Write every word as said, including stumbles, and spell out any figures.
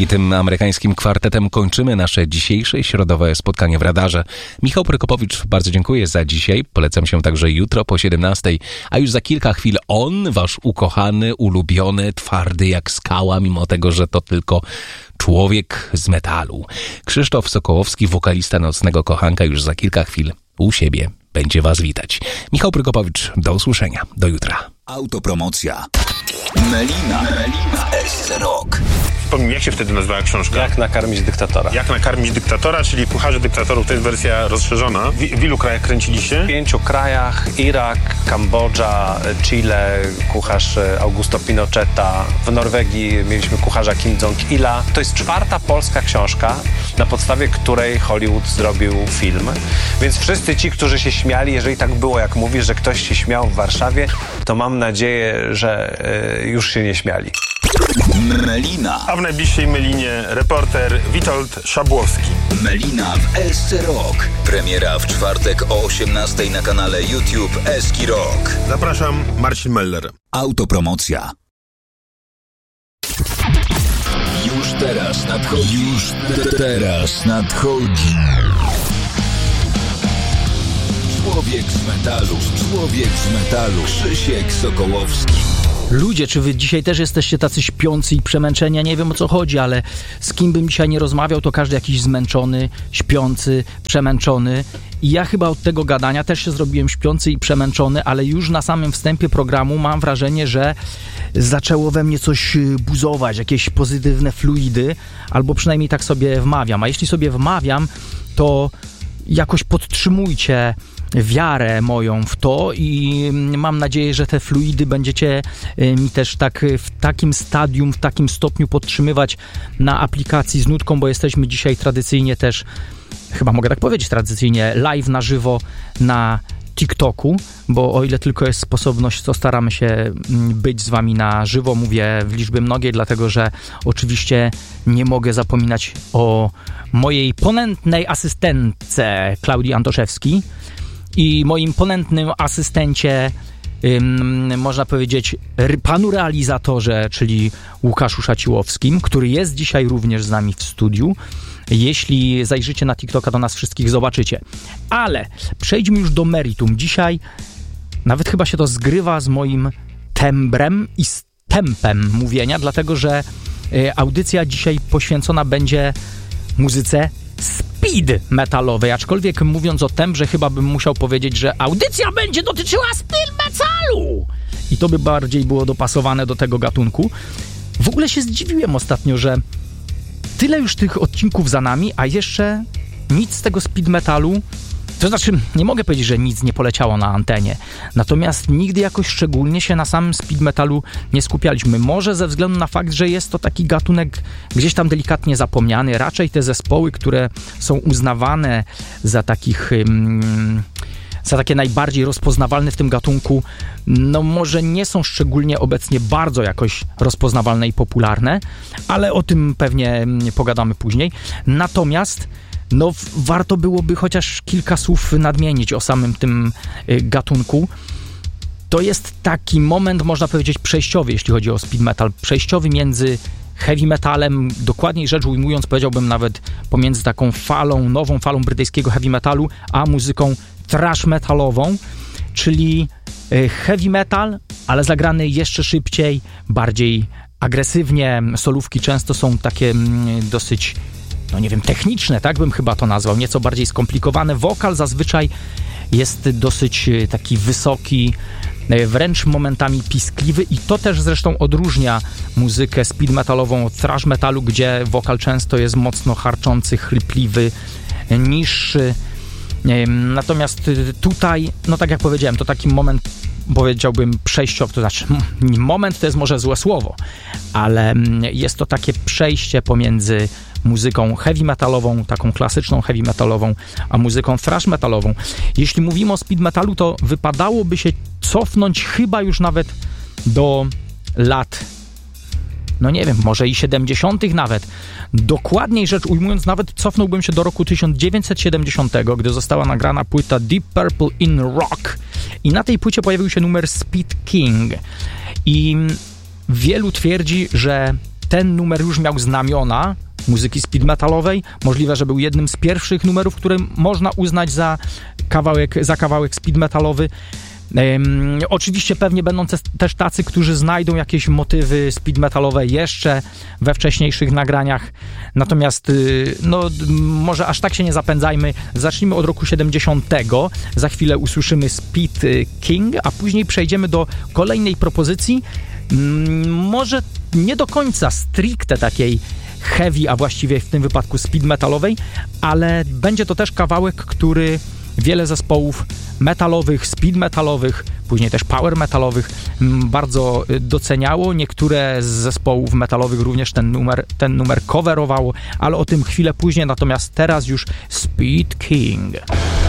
I tym amerykańskim kwartetem kończymy nasze dzisiejsze środowe spotkanie w radarze. Michał Prokopowicz, bardzo dziękuję za dzisiaj. Polecam się także jutro po siedemnastej, a już za kilka chwil on, wasz ukochany, ulubiony, twardy jak skała, mimo tego, że to tylko człowiek z metalu. Krzysztof Sokołowski, wokalista Nocnego Kochanka, już za kilka chwil u siebie będzie was witać. Michał Prokopowicz, do usłyszenia. Do jutra. Autopromocja. Melina. Melina w S C Rock. Jak się wtedy nazywała książka? Jak nakarmić dyktatora. Jak nakarmić dyktatora, czyli Kucharze Dyktatorów, to jest wersja rozszerzona. W, w ilu krajach kręciliście? W pięciu krajach: Irak, Kambodża, Chile, kucharz Augusto Pinocheta. W Norwegii mieliśmy kucharza Kim Jong-ila. To jest czwarta polska książka, na podstawie której Hollywood zrobił film. Więc wszyscy ci, którzy się śmiali, jeżeli tak było, jak mówisz, że ktoś się śmiał w Warszawie, to mam nadzieję, że y, już się nie śmiali. Melina. A w najbliższej Melinie reporter Witold Szabłowski. Melina w S C Rock. Premiera w czwartek o osiemnastej na kanale YouTube Eski Rock. Zapraszam, Marcin Meller. Autopromocja. Już teraz nadchodzi. Już te- teraz nadchodzi. Człowiek z metalu. Człowiek z metalu. Krzysiek Sokołowski. Ludzie, czy wy dzisiaj też jesteście tacy śpiący i przemęczeni? Ja nie wiem, o co chodzi, ale z kim bym dzisiaj nie rozmawiał, to każdy jakiś zmęczony, śpiący, przemęczony. I ja chyba od tego gadania też się zrobiłem śpiący i przemęczony, ale już na samym wstępie programu mam wrażenie, że zaczęło we mnie coś buzować, jakieś pozytywne fluidy, albo przynajmniej tak sobie wmawiam. A jeśli sobie wmawiam, to jakoś podtrzymujcie wiarę moją w to i mam nadzieję, że te fluidy będziecie mi też tak w takim stadium, w takim stopniu podtrzymywać na aplikacji z nutką, bo jesteśmy dzisiaj tradycyjnie też, chyba mogę tak powiedzieć tradycyjnie, live na żywo na TikToku, bo o ile tylko jest sposobność, to staramy się być z wami na żywo, mówię w liczbie mnogiej, dlatego że oczywiście nie mogę zapominać o mojej ponętnej asystentce Klaudii Antoszewskiej i moim ponętnym asystencie, ym, można powiedzieć, panu realizatorze, czyli Łukaszu Szaciłowskim, który jest dzisiaj również z nami w studiu. Jeśli zajrzycie na TikToka, to nas wszystkich zobaczycie. Ale przejdźmy już do meritum. Dzisiaj nawet chyba się to zgrywa z moim tembrem i z tempem mówienia, dlatego że y, audycja dzisiaj poświęcona będzie muzyce speed metalowej, aczkolwiek mówiąc o tembrze chyba bym musiał powiedzieć, że audycja będzie dotyczyła speed metalu i to by bardziej było dopasowane do tego gatunku. W ogóle się zdziwiłem ostatnio, że tyle już tych odcinków za nami, a jeszcze nic z tego speed metalu, to znaczy nie mogę powiedzieć, że nic nie poleciało na antenie, natomiast nigdy jakoś szczególnie się na samym speed metalu nie skupialiśmy. Może ze względu na fakt, że jest to taki gatunek gdzieś tam delikatnie zapomniany. Raczej te zespoły, które są uznawane za takich... Hmm, za takie najbardziej rozpoznawalne w tym gatunku, no może nie są szczególnie obecnie bardzo jakoś rozpoznawalne i popularne, ale o tym pewnie pogadamy później. Natomiast no warto byłoby chociaż kilka słów nadmienić o samym tym gatunku. To jest taki moment, można powiedzieć, przejściowy, jeśli chodzi o speed metal, przejściowy między heavy metalem, dokładniej rzecz ujmując, powiedziałbym nawet pomiędzy taką falą, nową falą brytyjskiego heavy metalu, a muzyką thrash metalową, czyli heavy metal, ale zagrany jeszcze szybciej, bardziej agresywnie. Solówki często są takie dosyć, no nie wiem, techniczne, tak bym chyba to nazwał, nieco bardziej skomplikowane. Wokal zazwyczaj jest dosyć taki wysoki, wręcz momentami piskliwy i to też zresztą odróżnia muzykę speed metalową od thrash metalu, gdzie wokal często jest mocno harczący, chrypliwy, niższy. Natomiast tutaj, no tak jak powiedziałem, to taki moment, powiedziałbym, przejściowy, to znaczy moment to jest może złe słowo, ale jest to takie przejście pomiędzy muzyką heavy metalową, taką klasyczną heavy metalową, a muzyką thrash metalową. Jeśli mówimy o speed metalu, to wypadałoby się cofnąć chyba już nawet do lat, no nie wiem, może i siedemdziesiątych nawet. Dokładniej rzecz ujmując, nawet cofnąłbym się do roku tysiąc dziewięćset siedemdziesiątego, gdy została nagrana płyta Deep Purple in Rock i na tej płycie pojawił się numer Speed King i wielu twierdzi, że ten numer już miał znamiona muzyki speed metalowej. Możliwe, że był jednym z pierwszych numerów, który można uznać za kawałek, za kawałek speed metalowy. Um, oczywiście pewnie będą też tacy, którzy znajdą jakieś motywy speed metalowe jeszcze we wcześniejszych nagraniach. Natomiast no, może aż tak się nie zapędzajmy. Zacznijmy od roku siedemdziesiątego. Za chwilę usłyszymy Speed King, a później przejdziemy do kolejnej propozycji. Um, może nie do końca stricte takiej heavy, a właściwie w tym wypadku speed metalowej, ale będzie to też kawałek, który wiele zespołów metalowych, speed metalowych, później też power metalowych bardzo doceniało. Niektóre z zespołów metalowych również ten numer, ten numer coverowało, ale o tym chwilę później. Natomiast teraz już Speed King.